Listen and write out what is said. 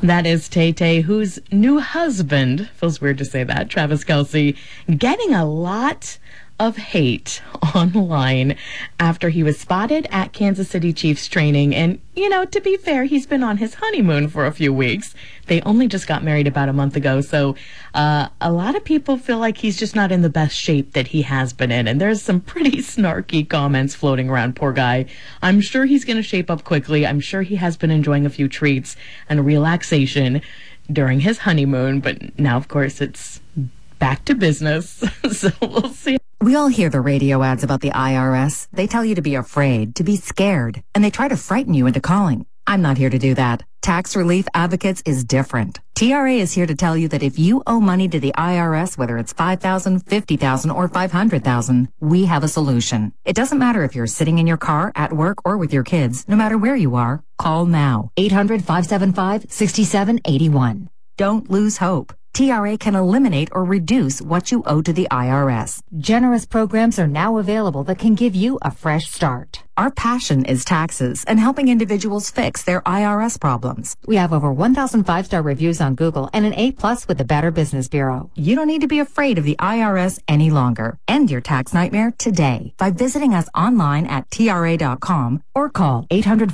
That is Tay-Tay, whose new husband, feels weird to say that, Travis Kelce, getting a lot of hate online after he was spotted at Kansas City Chiefs training. And, to be fair, he's been on his honeymoon for a few weeks. They only just got married about a month ago. So a lot of people feel like he's just not in the best shape that he has been in. And there's some pretty snarky comments floating around, poor guy. I'm sure he's going to shape up quickly. I'm sure he has been enjoying a few treats and relaxation during his honeymoon. But now, of course, it's back to business. So we'll see. We all hear the radio ads about the IRS. They tell you to be afraid, to be scared, and they try to frighten you into calling. I'm not here to do that. Tax Relief Advocates is different. TRA is here to tell you that if you owe money to the IRS, whether it's $5,000, $50,000, or $500,000, we have a solution. It doesn't matter if you're sitting in your car, at work, or with your kids. No matter where you are, call now. 800-575-6781. Don't lose hope. TRA can eliminate or reduce what you owe to the IRS. Generous programs are now available that can give you a fresh start. Our passion is taxes and helping individuals fix their IRS problems. We have over 1,000 5-star reviews on Google and an A+ with the Better Business Bureau. You don't need to be afraid of the IRS any longer. End your tax nightmare today by visiting us online at TRA.com or call 800